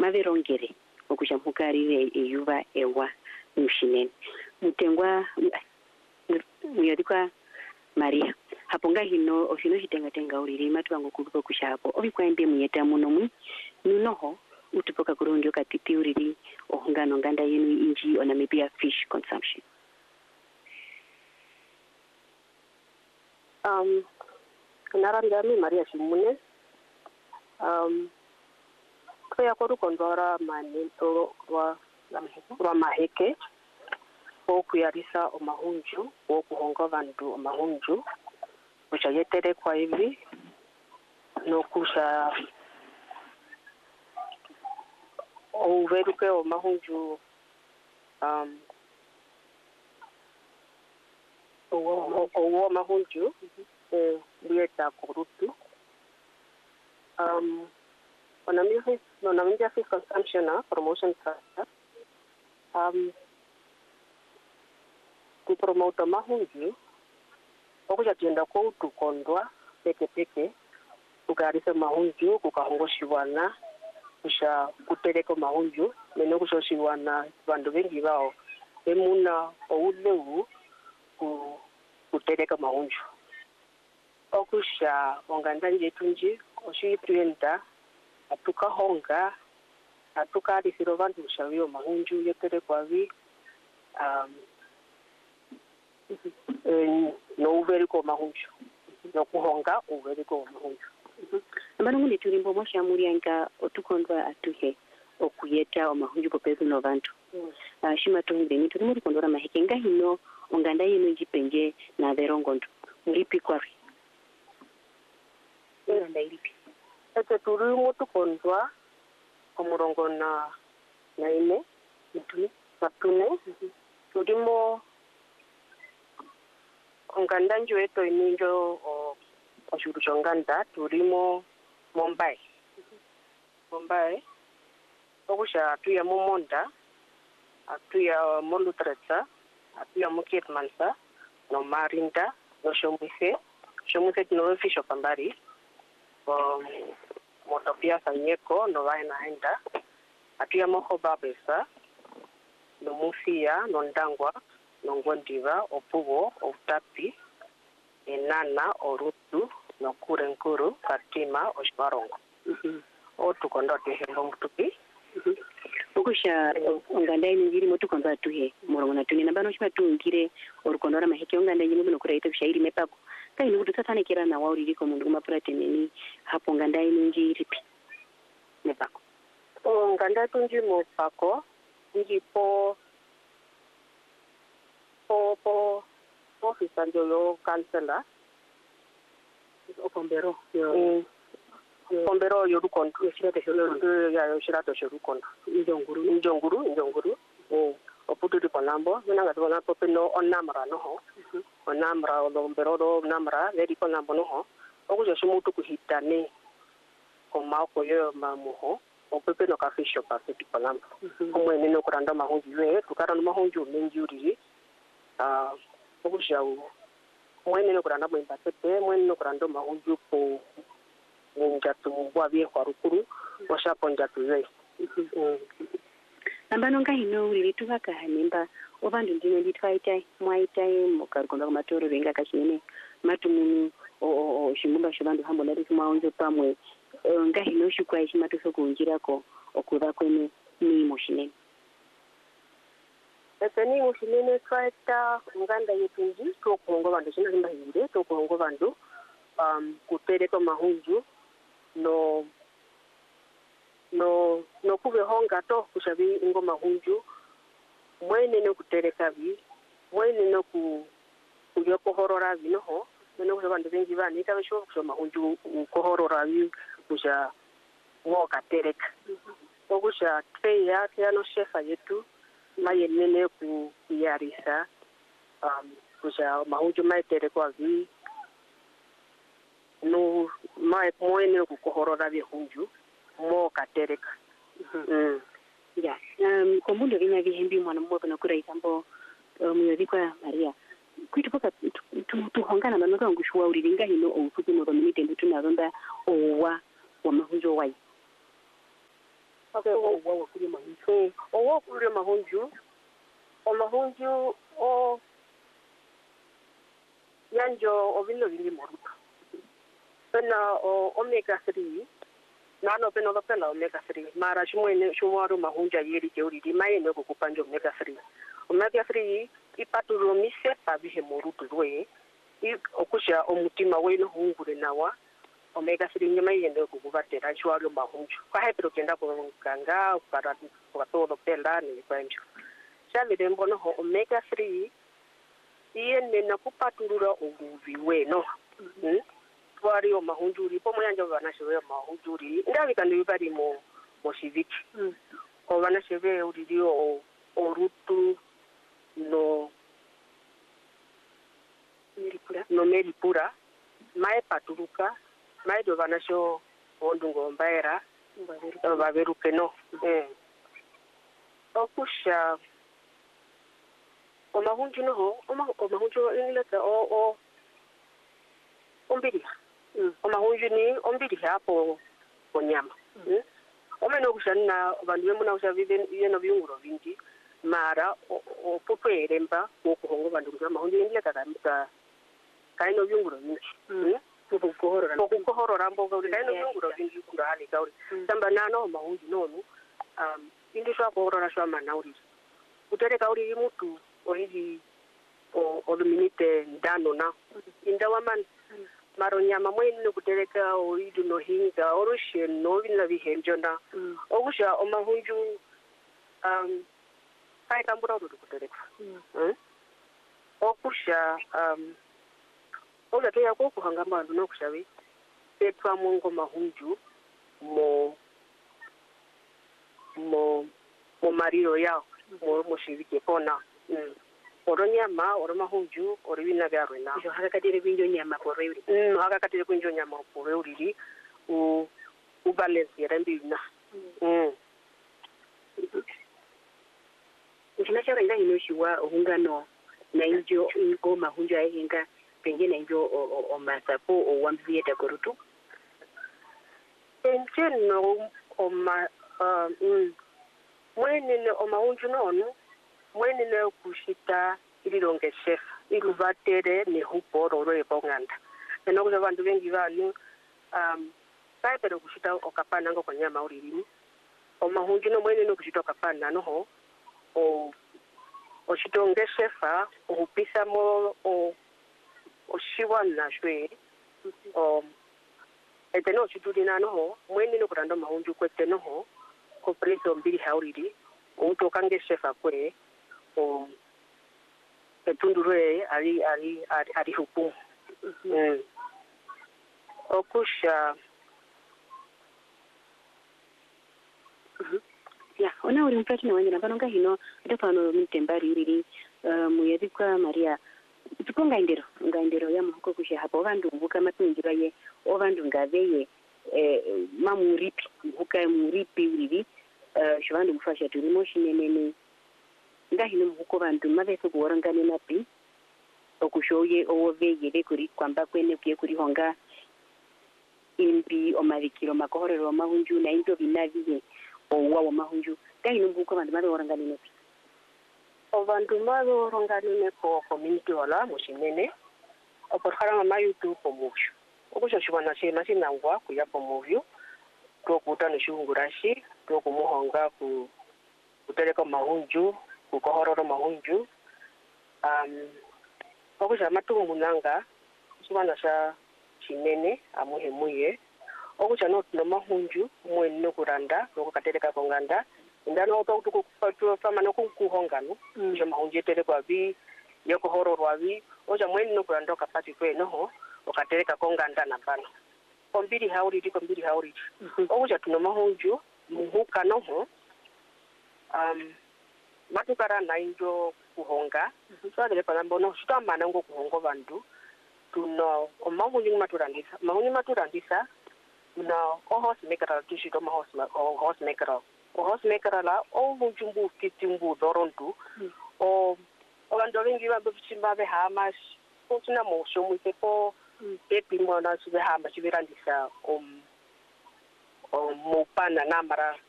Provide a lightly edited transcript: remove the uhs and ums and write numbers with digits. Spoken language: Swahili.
maverongere okushamhukarire eyuva ewa mushineni mutengwa muyadikwa Maria haponga hino osino chitenga uriri matu wangu kuliko kushapo ovikwaimbe muyeta muno nunoho utupoka kurundio katiti uriri ohungano nganda yenu inji on Namibia fish consumption. Narandami Maria Shimune kwa koru kondora manento wa maheke okuyarisa omahunju okuhonga bantu omahunju kuchayetere kwa hivi nokusha overuke omahunju owo mahunju lieta korutu Namibia Fish Consumption Promotion Trust ku promote mahunju okuchatienda koutukondwa peke kukarise mahunju kukahongoshiwana kusha kutereka mahunju meno kushoshiwana bantu bengi bao emuna ouleu kutereka mahunju okusha ongandanje tunji oshiprienda atukahonga atukarisiro bantu shawiyo mahunju yoterekwa vi no uveriko mahunju no kuhonga uveriko mahunju ambano ngune tulimbo mosha murianga otukondwa atuhe okuyeta omahunju popezu no bantu shima tuhinde ni tulimuri kondora maheke ngahino onganda yenu njipenje na verongondo ngripi kwari ilipi ete turi mutukondwa omurongo na ine matune turimo onganda njueto ininjo oshuru chonganda turimo Mumbai okusha tuya mumonda atuya molutretsa atuya mukirmansa no marinda no shomuse no fisho pambari motopia sanyeko no vaina henda atuya mohoba besa no musia no ndangwa no ngondiva opugo oftapi enana orutu no kurenkuru katima oshbarongo otukondo tehembo mutupi okusha onganda yingira motukondo atuhe murongo natuni nambano shima tungire orukondora maheke onganda yingira no kuraita kushairi mepako kaini kututsatane kera na wauri liko mundu kumapurate neni hapo onganda yingira pi mepako onganda tunji mopako njipo ofisa njo kansela opombero pombero yorukondo shirato shorukondo njonguru oputu diponambo nanga tona popeno onamra noho onamra odombero do namra ledi ponambo noho okujo shimutu kuhitane komako yo mamuho opepeno kafisho pasiti ponambo kumwe nino kuranda mahunju we tukara mahunju menjuri okusha mwene no kuranda mwimba tete mwene no kuranda mahunju po njatu wa bie kwa rukuru washapo njatu we ambano ngahino uri tuvaka hanemba obandu ndine nditwaita mwaitai mukarukonda matoro venga kachine matumunu shingumba shobandu hambo ndari kumaonzo pamwe ngahino shukwa ishimatu sokunjirako okuva kwene ni moshine Etani mushinene twaita nganda yetunji tokuhongo bandu shina limba hinde tokuhongo bandu kutereka mahunju no kuve honga to kushabi ingo mahunju mwene no kutereka bi mwene no kuyokohorora binoho mwene ko bandu bengi bani tabisho kusho mahunju ukohorora bi kusha woka tereka okusha treya no shefa yetu mayenene kuyarisa kusha mahunju maitereka bi no mwene kukohorora bihunju mo katereka ya komundo vinya vihembi mwana mmoja na kura itambo muyodikwa Maria kwitupoka tuhongana manoka ngushwa uriringa hino ofupi no community ndu tunazonda owa wa mahunjo wai okay owa kuri mahunju owa kuri mahunju o yanjo ovino vili moruto pena omega 3 nano pena pela omega 3 mara shumwaro mahunja yeri jeuri di mai no kupanjo omega 3 ipaturo mise pabihe moruto rwe okusha omutima weno hungure nawa omega 3 nyama yende kukuvatera shwaro mahunju kwa hepero kenda ko ganga para kwa todo pela ni kwanjo shavire mbono ho omega 3 iye na kupaturura uvuvi weno twari o mahunjuri pomo yanja bana shwe mahunjuri ndabika ndibari mo shiviki o bana shwe uri o rutu no meripura mai paturuka mai do bana sho ondungo mbaera baberuke no okusha o mahunju no ho o mahunju ingileta o ombiri o mahunju ni ombiri hapo nyama omeno kushana bantu bemuna ushavive yeno byunguro vingi mara o popweremba okuhongo bantu kushama mahunju ingileta ka kaino byunguro vingi kukuhorora mboga kaino byunguro vingi kunda hali kauri samba nano mahunju nonu indishwa kuhorora shwa manauri utereka uri mutu oridi o dominite ndano na indawa man maro nyama mwene kutereka oridi no hinga orushe no vina vihenjona ogusha o mahunju kai kambura uru kutereka okusha ola toya ko kuhanga bantu no kushawe petwa mungo mahunju mo mariro yao mo shivike pona oro nyama oro mahunju oro bina bya rwena jo hakatire kwinjo nyama pore uri hakatire kwinjo nyama pore uri u balance yerembi na Nchina chara ina inoshiwa uhungano na injo ingo mahunju ayenga pengine injo o masapo o wambieta korutu no o ma mwene o mahunju nono mwene na kushita ilironge chef iluvatere ne huporo ro ebonganda eno kuja bantu bengi banu saipero kushita okapana ngo konyama uriri o mahunju no mwene no kushita okapana no ho o shitonge chefa o pisa mo o shiwa na shwe eteno chitudi na no ho mwene no kurando mahunju kwete no ho ko preso mbili hauriri o tokange chefa kwe o etundure ali hukumu okusha ya ona uri mpati na wanje napanonga hino atapano mtembari uriri muyabikwa Maria tukonga indero ya muhuko kusha hapo vandu mbuka matungira ye o vandu ngaveye mamuripi mbuka muripi uriri shvandu mufasha turimo shinenene ngahino muhuko vandu maveso kuorangane napi okushoye oveyele kuri kwamba kwene kuye kuri honga imbi omavikiro makohorero mahunju na into binaviye owa mahunju ngahino muhuko vandu maveorangane napi vandu maveorangane ko community wala mushinene oporhara ma YouTube pomuvyo okusha shibana shema sinangwa kuya pomuvyo tokuta nishungurashi tokumuhonga kutereka mahunju kukohororo mahunju okusha matumu nanga shibana sha chinene amuhemuye okusha no mahunju mwene no kuranda no katereka konganda ndano otokutuko kupatwa fama no kuhongano je mahunju terekwa bi yokohororo abi oja mwene no kuranda kapati kwe noho okatereka konganda na bano kombiri hauriri okusha tuno mahunju muhuka noho matukara na injo kuhonga swadele palambo no shitamana ngo kuhongo bandu tuno omahunju maturandisa na ohos mekara tushito ohos mekara la ohunjumbu kitimbu dorontu bandu bengi babuchimba behama tuna mosho mwitepo pepi mwana sube hama chibirandisa mupana namara